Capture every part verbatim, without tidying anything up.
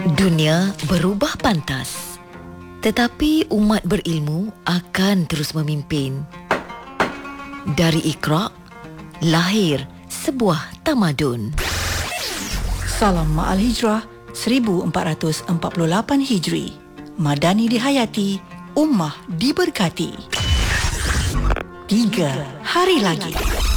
Dunia berubah pantas, tetapi umat berilmu akan terus memimpin. Dari Iqra, lahir sebuah tamadun. Salam Ma'al Hijrah seribu empat ratus empat puluh lapan Hijri. Madani dihayati, ummah diberkati. Tiga hari lagi.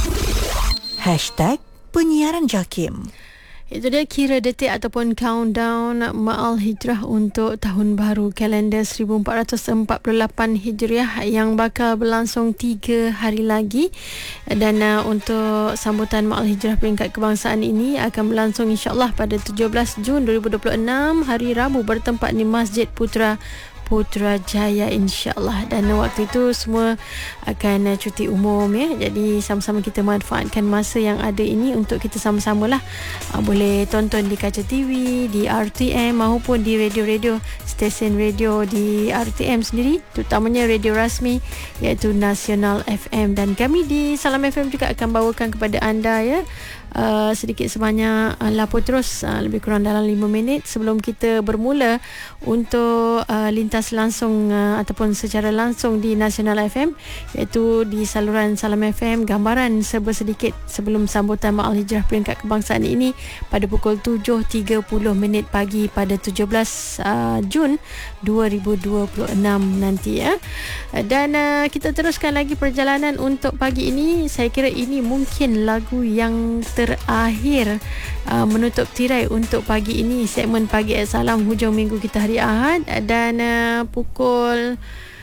Hashtag penyiaran JAKIM. Itu dia kira detik ataupun countdown Ma'al Hijrah untuk tahun baru kalender seribu empat ratus empat puluh lapan Hijriah yang bakal berlangsung tiga hari lagi. Dan uh, untuk sambutan Ma'al Hijrah peringkat kebangsaan ini akan berlangsung insyaAllah pada tujuh belas Jun dua ribu dua puluh enam, hari Rabu, bertempat di Masjid Putra Putrajaya insyaAllah. Dan waktu itu semua akan uh, cuti umum ya. Jadi sama-sama kita manfaatkan masa yang ada ini untuk kita sama-sama lah uh, boleh tonton di kaca T V, di R T M maupun di radio-radio, stesen radio di R T M sendiri, terutamanya radio rasmi iaitu Nasional F M. Dan kami di Salam F M juga akan bawakan kepada anda ya Uh, sedikit sebanyak uh, lapor terus uh, lebih kurang dalam lima minit sebelum kita bermula untuk uh, lintas langsung uh, ataupun secara langsung di Nasional F M, iaitu di saluran Salam F M. Gambaran serba sedikit sebelum sambutan Ma'al Hijrah peringkat kebangsaan ini pada pukul tujuh tiga puluh minit pagi pada tujuh belas uh, Jun dua ribu dua puluh enam nanti ya. Dan uh, kita teruskan lagi perjalanan untuk pagi ini. Saya kira ini mungkin lagu yang terakhir uh, menutup tirai untuk pagi ini, segmen Pagi at Salam hujung minggu kita hari Ahad. Dan uh, pukul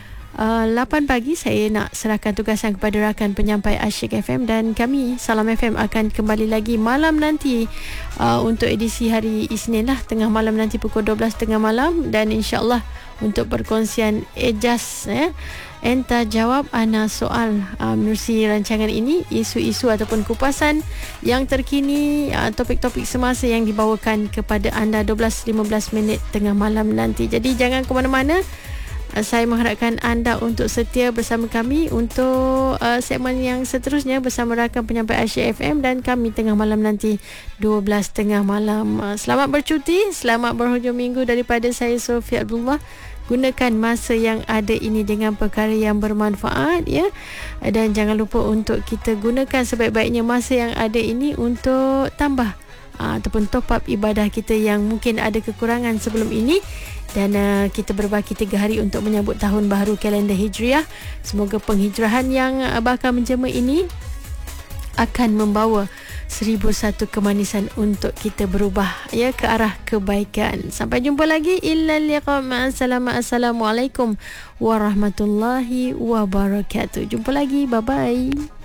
uh, lapan pagi saya nak serahkan tugasan kepada rakan penyampai Asyik F M, dan kami Salam F M akan kembali lagi malam nanti uh, untuk edisi hari Isnin lah, tengah malam nanti pukul dua belas tengah malam. Dan insyaAllah untuk perkongsian Ejas ya, Enta jawab ana soal uh, menerusi rancangan ini, isu-isu ataupun kupasan yang terkini, uh, topik-topik semasa yang dibawakan kepada anda dua belas lima belas minit tengah malam nanti. Jadi jangan ke mana-mana. Uh, saya mengharapkan anda untuk setia bersama kami untuk uh, segmen yang seterusnya bersama rakan penyampai Asyik F M dan kami tengah malam nanti dua belas tengah malam. Uh, selamat bercuti, selamat berhujung minggu daripada saya Sofia Abdullah. Gunakan masa yang ada ini dengan perkara yang bermanfaat ya. Dan jangan lupa untuk kita gunakan sebaik-baiknya masa yang ada ini untuk tambah uh, ataupun top up ibadah kita yang mungkin ada kekurangan sebelum ini. Dan uh, kita berbaki tiga hari untuk menyambut tahun baru kalender Hijriah. Semoga penghijrahan yang uh, bakal menjema ini akan membawa seribu satu kemanisan untuk kita berubah ya ke arah kebaikan. Sampai jumpa lagi. Illa liqa. Assalamualaikum warahmatullahi wabarakatuh. Jumpa lagi. Bye bye.